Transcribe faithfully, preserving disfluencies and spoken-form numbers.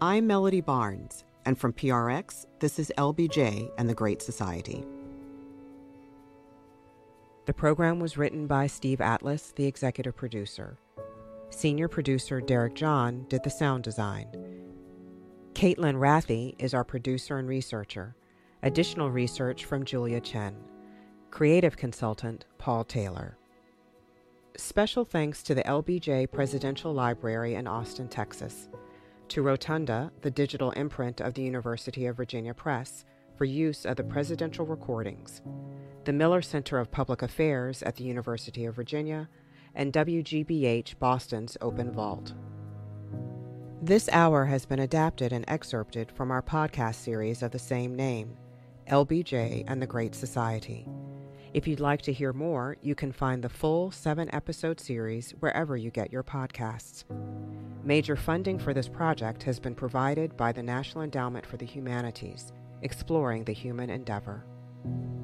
I'm Melody Barnes, and from P R X, this is L B J and the Great Society. The program was written by Steve Atlas, the executive producer. Senior producer Derek John did the sound design. Caitlin Rathie is our producer and researcher. Additional research from Julia Chen. Creative consultant Paul Taylor. Special thanks to the L B J Presidential Library in Austin, Texas, to Rotunda, the digital imprint of the University of Virginia Press, for use of the presidential recordings, the Miller Center of Public Affairs at the University of Virginia, and W G B H Boston's Open Vault. This hour has been adapted and excerpted from our podcast series of the same name, L B J and the Great Society. If you'd like to hear more, you can find the full seven-episode series wherever you get your podcasts. Major funding for this project has been provided by the National Endowment for the Humanities, exploring the human endeavor.